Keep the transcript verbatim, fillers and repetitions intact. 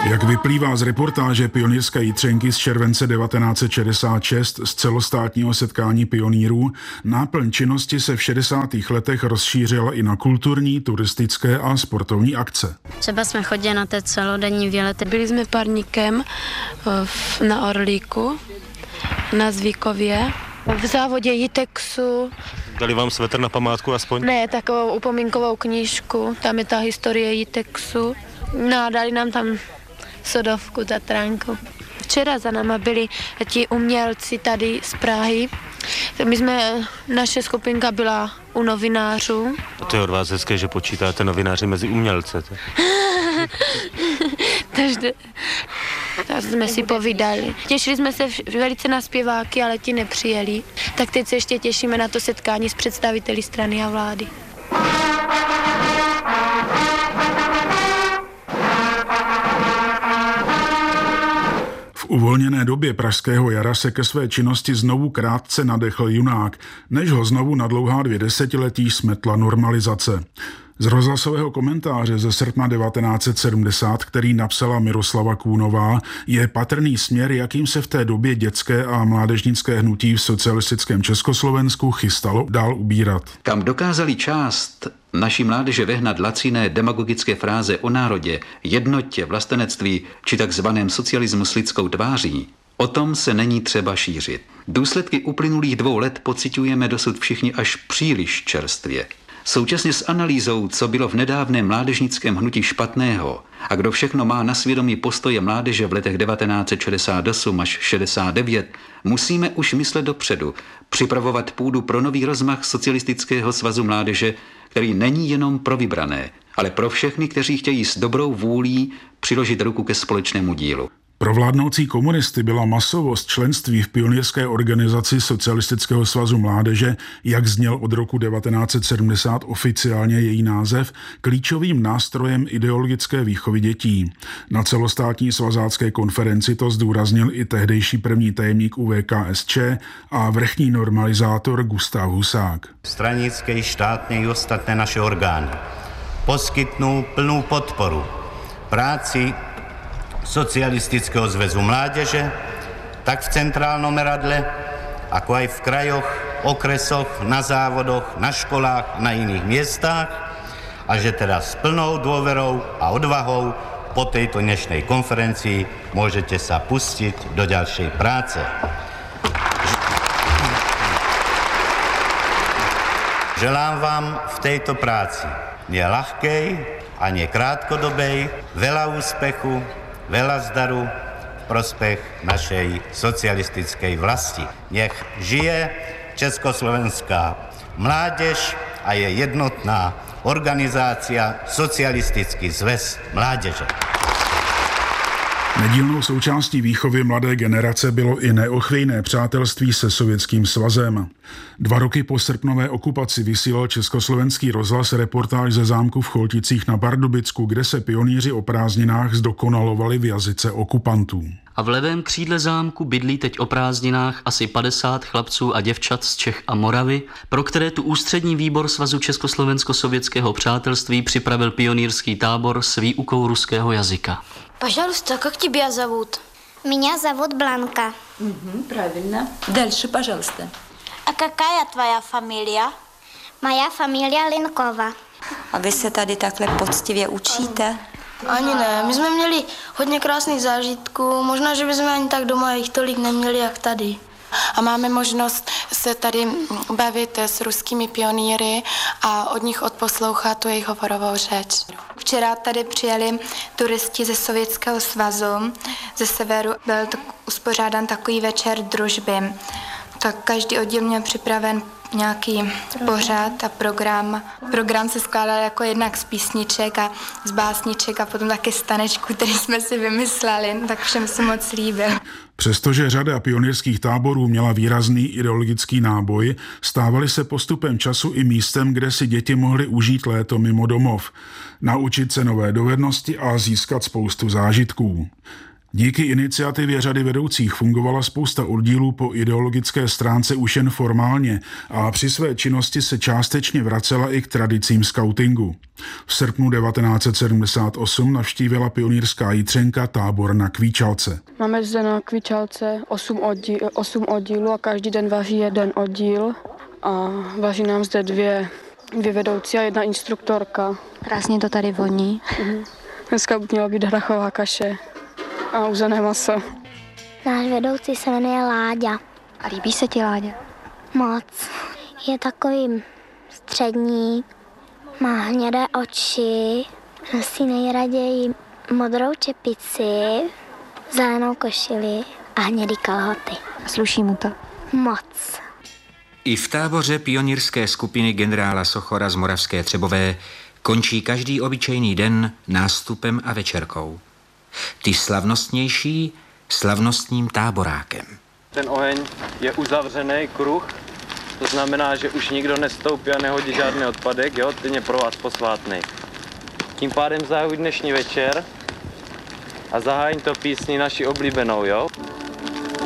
Jak vyplývá z reportáže Pionýrské jitřenky z července devatenáct set šedesát šest z celostátního setkání pionýrů, náplň činnosti se v šedesátých letech rozšířila i na kulturní, turistické a sportovní akce. Třeba jsme chodili na té celodenní výlety. Byli jsme parníkem na Orlíku, na Zvíkově, v závodě Jitexu. Dali vám svetr na památku aspoň? Ne, takovou upomínkovou knížku, tam je ta historie Jitexu. No a dali nám tam sodovku, Tatranku. Včera za náma byli ti umělci tady z Prahy. My jsme, naše skupinka byla u novinářů. To je od vás hezké, že počítáte novináři mezi umělce. Takže tak jsme si povídali. Těšili jsme se velice na zpěváky, ale ti nepřijeli. Tak teď se ještě těšíme na to setkání s představiteli strany a vlády. V uvolněné době pražského jara se ke své činnosti znovu krátce nadechl junák, než ho znovu na dlouhá dvě desetiletí smetla normalizace. Z rozhlasového komentáře ze srpna devatenáct set sedmdesát, který napsala Miroslava Kůnová, je patrný směr, jakým se v té době dětské a mládežnické hnutí v socialistickém Československu chystalo dál ubírat. Kam dokázali část naší mládeže vehnat laciné demagogické fráze o národě, jednotě, vlastenectví či takzvaném socialismu s lidskou tváří, o tom se není třeba šířit. Důsledky uplynulých dvou let pociťujeme dosud všichni až příliš čerstvě. Současně s analýzou, co bylo v nedávném mládežnickém hnutí špatného a kdo všechno má na svědomí postoje mládeže v letech devatenáct set šedesát osm až šedesát devět, musíme už myslet dopředu, připravovat půdu pro nový rozmach Socialistického svazu mládeže, který není jenom pro vybrané, ale pro všechny, kteří chtějí s dobrou vůlí přiložit ruku ke společnému dílu. Pro vládnoucí komunisty byla masovost členství v pionýrské organizaci Socialistického svazu mládeže, jak zněl od roku devatenáct set sedmdesát oficiálně její název, klíčovým nástrojem ideologické výchovy dětí. Na celostátní svazácké konferenci to zdůraznil i tehdejší první tajemník U V K S Č a vrchní normalizátor Gustav Husák. Stranické, štátné i ostatné naše orgány poskytnou plnou podporu práci Socialistického zväzu mládeže, tak v centrálnom meradle, ako aj v krajoch, okresoch, na závodoch, na školách, na iných miestach a že teda s plnou dôverou a odvahou po tejto dnešnej konferencii môžete sa pustiť do ďalšej práce. Želám vám v tejto práci nie ľahkej a nie krátkodobej, veľa úspechu, veľa zdaru v prospech našej socialistickej vlasti. Nech žije československá mládež a je jednotná organizácia Socialistický zväz mládeže. Nedílnou součástí výchovy mladé generace bylo i neochvějné přátelství se Sovětským svazem. Dva roky po srpnové okupaci vysílal Československý rozhlas reportáž ze zámku v Cholticích na Pardubicku, kde se pionýři o prázdninách zdokonalovali v jazyce okupantů. A v levém křídle zámku bydlí teď o prázdninách asi padesát chlapců a děvčat z Čech a Moravy, pro které tu ústřední výbor Svazu Československo-sovětského přátelství připravil pionýrský tábor s výukou ruského jazyka. Пожалуйста, как тебя зовут? Меня зовут Бланка. Угу, правильно. Дальше, пожалуйста. А какая твоя фамилия? Моя фамилия Линкова. A vy se tady takhle poctivě učíte? Ani ne, my jsme měli hodně krásných zážitků, možná, že bychom ani tak doma jich tolik neměli, jak tady. A máme možnost se tady bavit s ruskými pionýry a od nich odposlouchat tu jejich hovorovou řeč. Včera tady přijeli turisti ze Sovětského svazu, ze severu. Byl to uspořádán takový večer družby. Tak každý oddíl měl připraven nějaký pořad a program. Program se skládal jako jednak z písniček a z básniček a potom taky z tanečků, který jsme si vymysleli, tak všem se moc líbil. Přestože řada pionýrských táborů měla výrazný ideologický náboj, stávaly se postupem času i místem, kde si děti mohly užít léto mimo domov, naučit se nové dovednosti a získat spoustu zážitků. Díky iniciativě řady vedoucích fungovala spousta oddílů po ideologické stránce už jen formálně a při své činnosti se částečně vracela i k tradicím skautingu. V srpnu devatenáct set sedmdesát osm navštívila pionýrská Jitřenka tábor na Kvíčalce. Máme zde na Kvíčalce osm oddíl, osm oddílů a každý den vaří jeden oddíl a vaří nám zde dvě, dvě vedoucí a jedna instruktorka. Krásně to tady voní. Mhm. Dneska měla být hrachová kaše a uzené maso. Náš vedoucí se jmenuje Láďa. A líbí se ti Láďa? Moc. Je takový střední, má hnědé oči, nosí nejraději modrou čepici, zelenou košili a hnědý kalhoty. A sluší mu to? Moc. I v táboře pionýrské skupiny generála Sochora z Moravské Třebové končí každý obyčejný den nástupem a večerkou. Ty slavnostnější slavnostním táborákem. Ten oheň je uzavřený kruh, to znamená, že už nikdo nestoupí a nehodí žádný odpadek, jo, ten je pro vás posvátný. Tím pádem zahajuji dnešní večer a zahájím to písni naši oblíbenou, jo.